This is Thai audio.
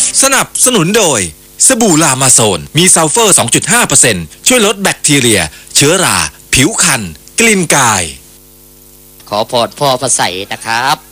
สนับสนุนโดยสบู่ลามาโซนมีซัลเฟอร์ 2.5% ช่วยลดแบคทีเรียเชื้อราผิวคันกลิ่นกายขอพรพ่อพระใสนะครับ